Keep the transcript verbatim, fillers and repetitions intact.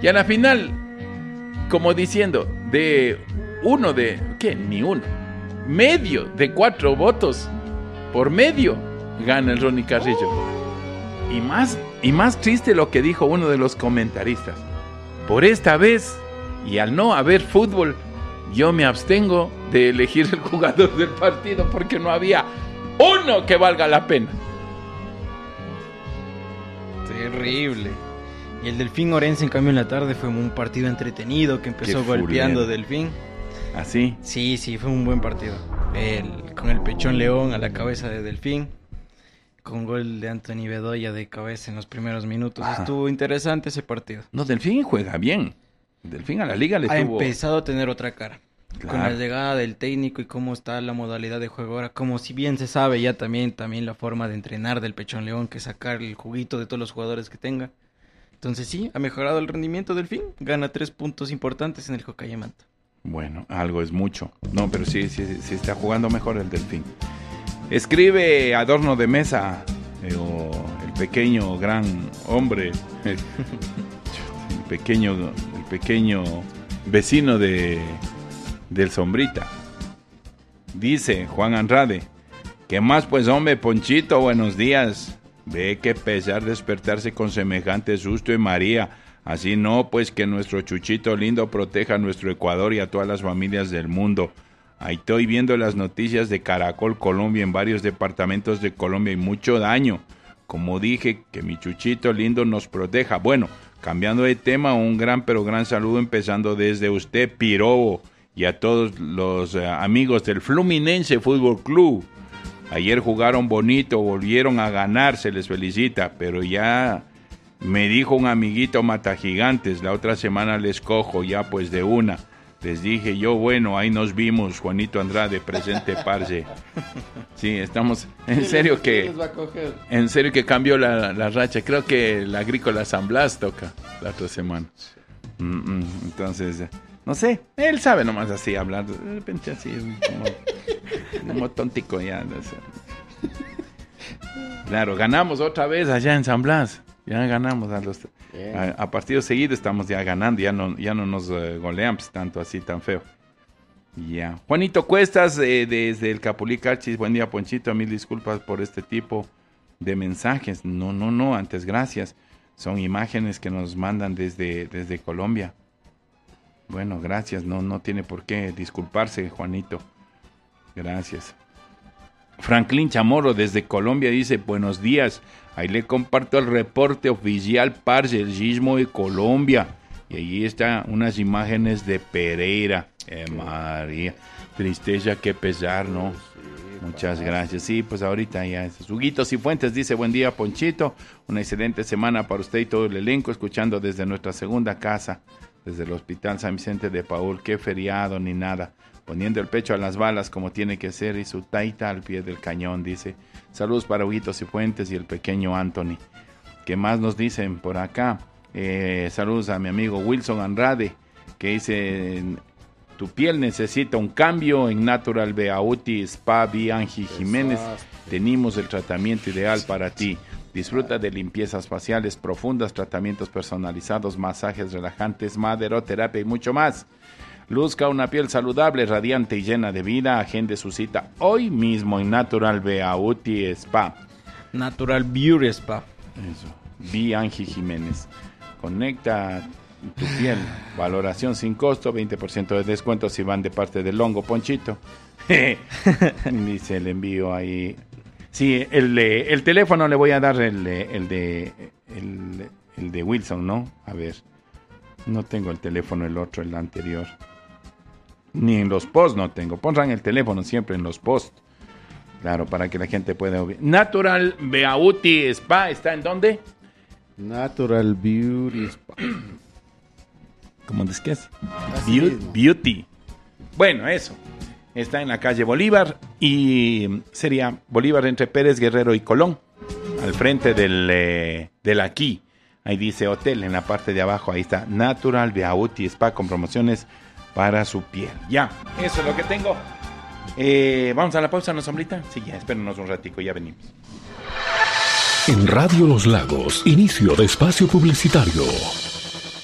Y a la final, como diciendo, de uno de... ¿Qué? Ni uno. Medio de cuatro votos por medio gana el Ronnie Carrillo. Y más, y más triste lo que dijo uno de los comentaristas. Por esta vez, y al no haber fútbol, yo me abstengo de elegir el jugador del partido porque no había uno que valga la pena. Terrible. Y el Delfín Orense, en cambio, en la tarde fue un partido entretenido que empezó golpeando Delfín. ¿Así? Sí, sí, fue un buen partido. El, con el Pechón León a la cabeza de Delfín, con gol de Anthony Bedoya de cabeza en los primeros minutos. Ajá. Estuvo interesante ese partido. No, Delfín juega bien. Delfín a la liga le ha tuvo... empezado a tener otra cara. Claro. Con la llegada del técnico y cómo está la modalidad de juego ahora. Como si bien se sabe ya también, también la forma de entrenar del Pechón León, que sacar el juguito de todos los jugadores que tenga. Entonces sí, ha mejorado el rendimiento del Delfín. Gana tres puntos importantes en el Jocayamanta. Bueno, algo es mucho. No, pero sí, sí, sí está jugando mejor el Delfín. Escribe Adorno de Mesa, eh, o el pequeño gran hombre, el pequeño, el pequeño vecino de del Sombrita. Dice Juan Andrade, ¿qué más pues, hombre? Ponchito, buenos días. Ve que pesar despertarse con semejante susto y María. Así no, pues que nuestro Chuchito lindo proteja a nuestro Ecuador y a todas las familias del mundo. Ahí estoy viendo las noticias de Caracol Colombia en varios departamentos de Colombia y mucho daño. Como dije, que mi Chuchito lindo nos proteja. Bueno, cambiando de tema, un gran pero gran saludo empezando desde usted, Pirobo, y a todos los eh, amigos del Fluminense Fútbol Club. Ayer jugaron bonito, volvieron a ganar, se les felicita, pero ya... Me dijo un amiguito Matagigantes, la otra semana les cojo ya pues de una. Les dije yo, bueno, ahí nos vimos, Juanito Andrade, presente parce. Sí, estamos, en serio que, en serio que cambió la, la racha. Creo que la Agrícola San Blas toca la otra semana. Mm-mm. Entonces, no sé, él sabe nomás así hablar, de repente así, como, como tontico ya. No sé. Claro, ganamos otra vez allá en San Blas. Ya ganamos a los a, a partidos seguidos, estamos ya ganando, ya no, ya no nos uh, golean pues, tanto así, tan feo. Ya. Juanito Cuestas, eh, desde el Capulí Carchis, buen día Ponchito, mil disculpas por este tipo de mensajes. No, no, no, antes gracias. Son imágenes que nos mandan desde, desde Colombia. Bueno, gracias, no, no tiene por qué disculparse, Juanito. Gracias. Franklin Chamorro desde Colombia dice, buenos días, ahí le comparto el reporte oficial parce, el sismo de Colombia, y ahí están unas imágenes de Pereira. Eh, María, tristeza, qué pesar, ¿no? Muchas gracias. Sí, pues ahorita ya es. Huguito Cifuentes dice, buen día Ponchito, una excelente semana para usted y todo el elenco, escuchando desde nuestra segunda casa, desde el Hospital San Vicente de Paúl, qué feriado ni nada. Poniendo el pecho a las balas como tiene que ser y su taita al pie del cañón, dice. Saludos para Huguito Cifuentes y el pequeño Anthony. ¿Qué más nos dicen por acá? Eh, saludos a mi amigo Wilson Andrade, que dice, tu piel necesita un cambio. En Natural Beauty Spa Bianchi Jiménez tenemos el tratamiento ideal para ti. Disfruta de limpiezas faciales profundas, tratamientos personalizados, masajes relajantes, maderoterapia y mucho más. Luzca una piel saludable, radiante y llena de vida. Agende su cita hoy mismo en Natural Beauty Spa. Natural Beauty Spa. Eso. Bianchi Jiménez. Conecta tu piel. Valoración sin costo, veinte por ciento de descuento si van de parte del Longo Ponchito. Dice el envío ahí. Sí, el, el teléfono le voy a dar el, el de el, el de Wilson, ¿no? A ver. No tengo el teléfono, el otro, el anterior. Ni en los posts no tengo. Pondrán el teléfono siempre en los posts. Claro, para que la gente pueda oír. Natural Beauty Spa, ¿está en dónde? Natural Beauty Spa. ¿Cómo es que es? Be- Beauty. Bueno, eso. Está en la calle Bolívar y sería Bolívar entre Pérez, Guerrero y Colón. Al frente del, eh, del aquí. Ahí dice hotel en la parte de abajo. Ahí está Natural Beauty Spa con promociones para su piel. Ya, eso es lo que tengo. Eh, Vamos a la pausa, ¿no, Sombrita? Sí, ya, espérenos un ratico, ya venimos. En Radio Los Lagos, inicio de espacio publicitario.